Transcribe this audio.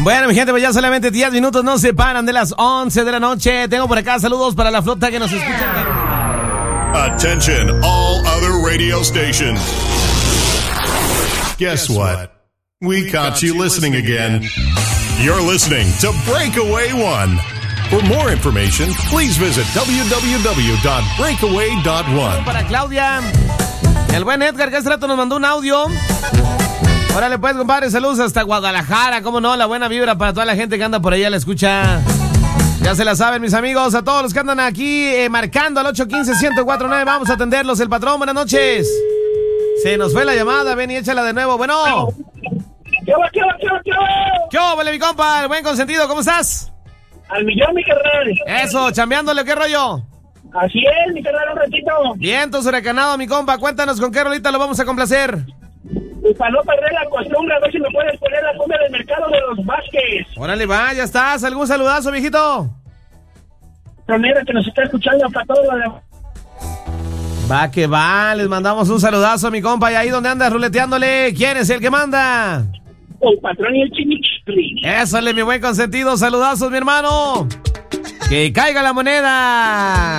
Bueno, mi gente, pues ya solamente 10 minutos nos separan de las 11 de la noche. Tengo por acá saludos para la flota que nos escucha. Attention, all other radio stations. Guess what? We caught you listening again. You're listening to Breakaway One. For more information, please visit www.breakaway.one. Para Claudia, el buen Edgar Castrato nos mandó un audio. Órale pues, compadre, saludos hasta Guadalajara, cómo no, la buena vibra para toda la gente que anda por allá, la escucha. Ya se la saben, mis amigos, a todos los que andan aquí marcando al 815-1049, vamos a atenderlos. El patrón, buenas noches. Se nos fue la llamada, ven y échala de nuevo. Bueno. ¿Qué vale, mi compa? El buen consentido, ¿cómo estás? Al millón, mi carnal. Eso, chambeándole, ¿qué rollo? Así es, mi carnal, un ratito. Bien, tu huracanado, mi compa, cuéntanos con qué rolita lo vamos a complacer. Y para no perder la costumbre, a ver si me puedes poner la cumbia del mercado de los Vázquez. Órale, va, ya estás. ¿Algún saludazo, viejito? Primero que nos está escuchando para todo lo demás. Va que va, les mandamos un saludazo, mi compa. Y ahí donde andas ruleteándole, ¿quién es el que manda? El patrón y el chimichurri. Ésale, mi buen consentido. Saludazos, mi hermano. Que caiga la moneda.